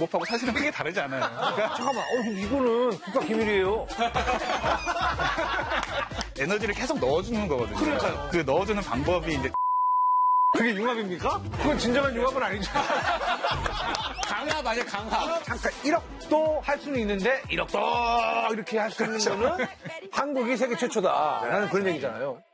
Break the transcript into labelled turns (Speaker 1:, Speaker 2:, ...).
Speaker 1: 방법하고 사실은 크게 다르지 않아요. 그러니까
Speaker 2: 잠깐만, 이거는 국가 기밀이에요.
Speaker 1: 에너지를 계속 넣어주는 거거든요.
Speaker 2: 그러니까요.
Speaker 1: 그 넣어주는 방법이 이제
Speaker 2: 그게 융합입니까? 그건 진정한 융합은 아니죠.
Speaker 3: 강압 아니야, 강압.
Speaker 2: 잠깐 1억도 할 수는 있는데 1억도 이렇게 할 수 있는 거는 한국이 세계 최초다. 라는 그런 얘기잖아요.